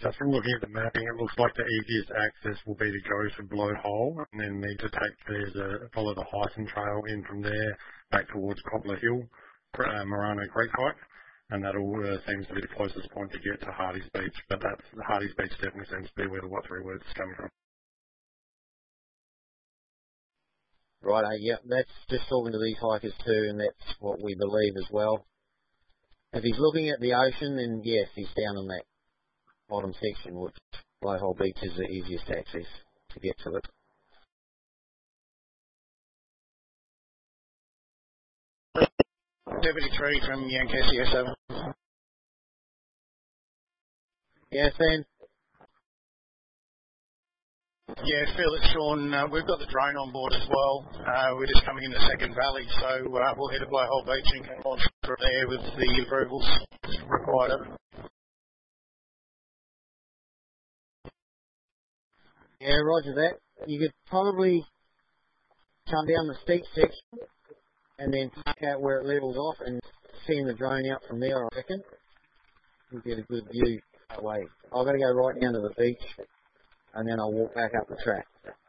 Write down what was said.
So from looking at the mapping, it looks like the easiest access will be to go to Blow Hole and then need to follow the Hyson Trail in from there back towards Cobbler Hill, Marano Creek hike, and that all seems to be the closest point to get to Hardy's Beach. But Hardy's Beach definitely seems to be where the What Three Words is coming from. Right, yeah, that's just talking to these hikers too, and that's what we believe as well. If he's looking at the ocean, then yes, he's down in that bottom section, which Blowhole Beach is the easiest access to get to it. Deputy 3 from Yankesi S7. Yeah, Sam? Yeah, feel it, Sean. We've got the drone on board as well. We're just coming into Second Valley, so we'll head to Blowhole Beach and can launch from there with the approvals required. Yeah, roger that. You could probably come down the steep section and then park out where it levels off and send the drone out from there, I reckon. You'll get a good view that way. I've got to go right down to the beach and then I'll walk back up the track.